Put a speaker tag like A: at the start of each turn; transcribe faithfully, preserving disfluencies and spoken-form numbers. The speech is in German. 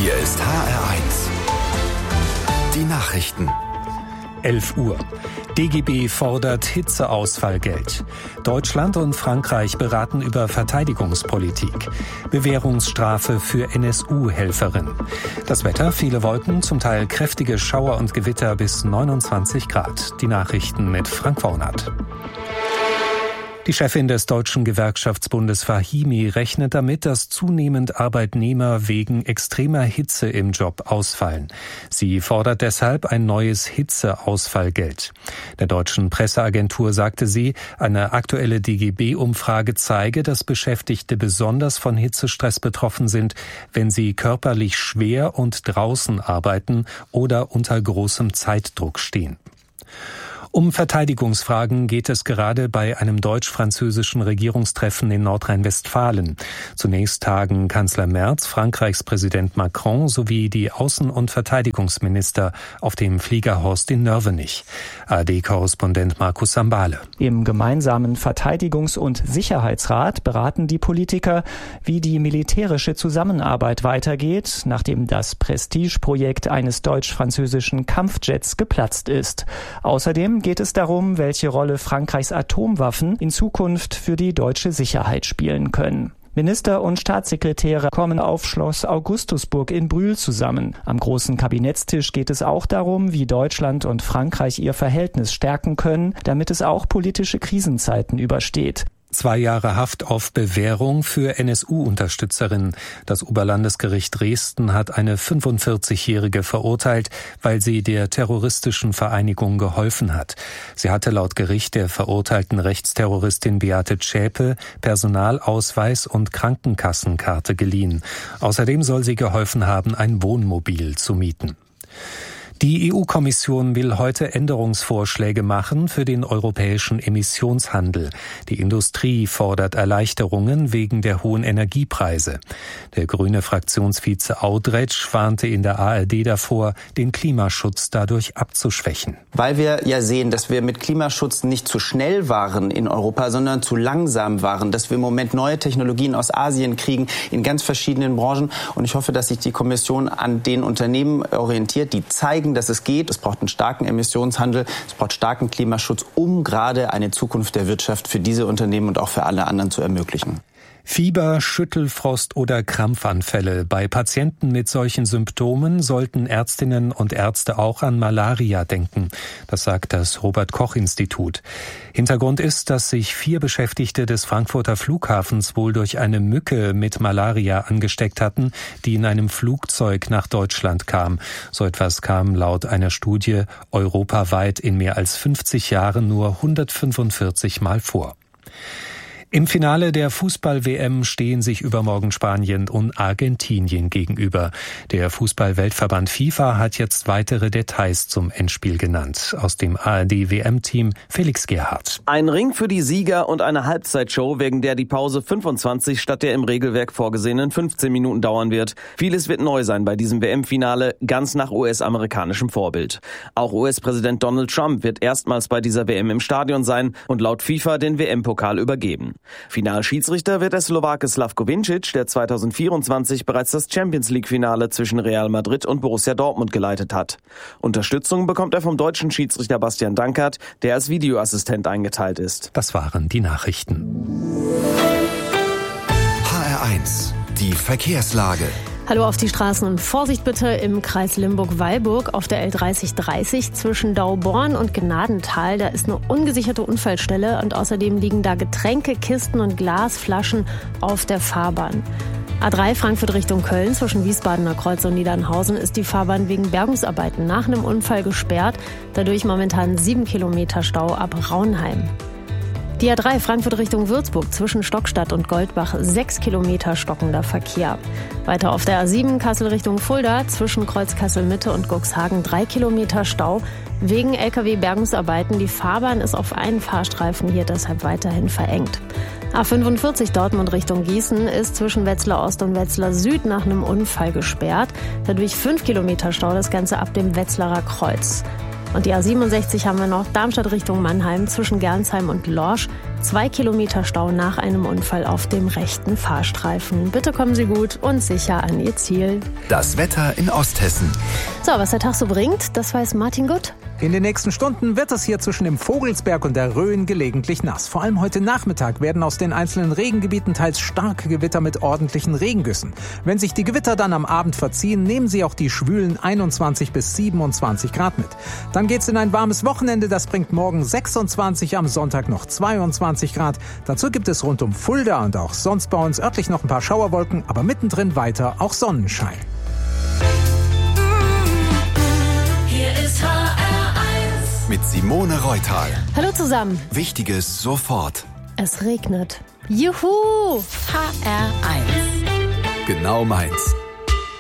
A: Hier ist H R eins. Die Nachrichten.
B: elf Uhr. D G B fordert Hitzeausfallgeld. Deutschland und Frankreich beraten über Verteidigungspolitik. Bewährungsstrafe für N S U-Helferin. Das Wetter, viele Wolken, zum Teil kräftige Schauer und Gewitter bis neunundzwanzig Grad. Die Nachrichten mit Frank Wornert. Die Chefin des Deutschen Gewerkschaftsbundes Fahimi rechnet damit, dass zunehmend Arbeitnehmer wegen extremer Hitze im Job ausfallen. Sie fordert deshalb ein neues Hitzeausfallgeld. Der deutschen Presseagentur sagte sie, eine aktuelle D G B-Umfrage zeige, dass Beschäftigte besonders von Hitzestress betroffen sind, wenn sie körperlich schwer und draußen arbeiten oder unter großem Zeitdruck stehen. Um Verteidigungsfragen geht es gerade bei einem deutsch-französischen Regierungstreffen in Nordrhein-Westfalen. Zunächst tagen Kanzler Merz, Frankreichs Präsident Macron sowie die Außen- und Verteidigungsminister auf dem Fliegerhorst in Nörvenich. A R D-Korrespondent Markus Sambale.
C: Im gemeinsamen Verteidigungs- und Sicherheitsrat beraten die Politiker, wie die militärische Zusammenarbeit weitergeht, nachdem das Prestigeprojekt eines deutsch-französischen Kampfjets geplatzt ist. Außerdem geht es darum, welche Rolle Frankreichs Atomwaffen in Zukunft für die deutsche Sicherheit spielen können. Minister und Staatssekretäre kommen auf Schloss Augustusburg in Brühl zusammen. Am großen Kabinettstisch geht es auch darum, wie Deutschland und Frankreich ihr Verhältnis stärken können, damit es auch politische Krisenzeiten übersteht.
B: Zwei Jahre Haft auf Bewährung für N S U-Unterstützerinnen. Das Oberlandesgericht Dresden hat eine fünfundvierzigjährige verurteilt, weil sie der terroristischen Vereinigung geholfen hat. Sie hatte laut Gericht der verurteilten Rechtsterroristin Beate Zschäpe Personalausweis und Krankenkassenkarte geliehen. Außerdem soll sie geholfen haben, ein Wohnmobil zu mieten. Die E U-Kommission will heute Änderungsvorschläge machen für den europäischen Emissionshandel. Die Industrie fordert Erleichterungen wegen der hohen Energiepreise. Der grüne Fraktionsvize Audretsch warnte in der A R D davor, den Klimaschutz dadurch abzuschwächen.
D: Weil wir ja sehen, dass wir mit Klimaschutz nicht zu schnell waren in Europa, sondern zu langsam waren, dass wir im Moment neue Technologien aus Asien kriegen in ganz verschiedenen Branchen. Und ich hoffe, dass sich die Kommission an den Unternehmen orientiert, die zeigen, dass es geht. Es braucht einen starken Emissionshandel, es braucht starken Klimaschutz, um gerade eine Zukunft der Wirtschaft für diese Unternehmen und auch für alle anderen zu ermöglichen.
B: Fieber, Schüttelfrost oder Krampfanfälle. Bei Patienten mit solchen Symptomen sollten Ärztinnen und Ärzte auch an Malaria denken. Das sagt das Robert-Koch-Institut. Hintergrund ist, dass sich vier Beschäftigte des Frankfurter Flughafens wohl durch eine Mücke mit Malaria angesteckt hatten, die in einem Flugzeug nach Deutschland kam. So etwas kam laut einer Studie europaweit in mehr als fünfzig Jahren nur hundertfünfundvierzig Mal vor. Im Finale der Fußball-W M stehen sich übermorgen Spanien und Argentinien gegenüber. Der Fußball-Weltverband FIFA hat jetzt weitere Details zum Endspiel genannt. Aus dem A R D-W M-Team Felix Gerhardt.
E: Ein Ring für die Sieger und eine Halbzeitshow, wegen der die Pause fünfundzwanzig statt der im Regelwerk vorgesehenen fünfzehn Minuten dauern wird. Vieles wird neu sein bei diesem W M-Finale, ganz nach U S-amerikanischem Vorbild. Auch U S-Präsident Donald Trump wird erstmals bei dieser W M im Stadion sein und laut FIFA den W M-Pokal übergeben. Finalschiedsrichter wird der Slowake Slavko Vincic, der zweitausendvierundzwanzig bereits das Champions-League-Finale zwischen Real Madrid und Borussia Dortmund geleitet hat. Unterstützung bekommt er vom deutschen Schiedsrichter Bastian Dankert, der als Videoassistent eingeteilt ist.
B: Das waren die Nachrichten.
A: H R eins, die Verkehrslage.
F: Hallo auf die Straßen und Vorsicht bitte im Kreis Limburg-Weilburg auf der L dreißig dreißig zwischen Dauborn und Gnadental. Da ist eine ungesicherte Unfallstelle und außerdem liegen da Getränke, Kisten und Glasflaschen auf der Fahrbahn. A drei Frankfurt Richtung Köln zwischen Wiesbadener Kreuz und Niedernhausen ist die Fahrbahn wegen Bergungsarbeiten nach einem Unfall gesperrt. Dadurch momentan sieben Kilometer Stau ab Raunheim. Die A drei Frankfurt Richtung Würzburg zwischen Stockstadt und Goldbach sechs Kilometer stockender Verkehr. Weiter auf der A sieben Kassel Richtung Fulda zwischen Kreuz Kassel-Mitte und Guxhagen drei Kilometer Stau wegen L K W-Bergungsarbeiten. Die Fahrbahn ist auf einen Fahrstreifen hier deshalb weiterhin verengt. A fünfundvierzig Dortmund Richtung Gießen ist zwischen Wetzlar Ost und Wetzlar Süd nach einem Unfall gesperrt. Dadurch fünf Kilometer Stau, das Ganze ab dem Wetzlarer Kreuz. Und die A siebenundsechzig haben wir noch, Darmstadt Richtung Mannheim zwischen Gernsheim und Lorsch. Zwei Kilometer Stau nach einem Unfall auf dem rechten Fahrstreifen. Bitte kommen Sie gut und sicher an Ihr Ziel.
A: Das Wetter in Osthessen.
F: So, was der Tag so bringt, das weiß Martin Gutt.
G: In den nächsten Stunden wird es hier zwischen dem Vogelsberg und der Rhön gelegentlich nass. Vor allem heute Nachmittag werden aus den einzelnen Regengebieten teils starke Gewitter mit ordentlichen Regengüssen. Wenn sich die Gewitter dann am Abend verziehen, nehmen sie auch die schwülen einundzwanzig bis siebenundzwanzig Grad mit. Dann geht's in ein warmes Wochenende, das bringt morgen sechsundzwanzig, am Sonntag noch zweiundzwanzig Grad. Dazu gibt es rund um Fulda und auch sonst bei uns örtlich noch ein paar Schauerwolken, aber mittendrin weiter auch Sonnenschein.
A: Hier ist H R eins mit Simone Reutal.
F: Hallo zusammen.
A: Wichtiges sofort.
F: Es regnet. Juhu!
H: H R eins.
A: Genau meins.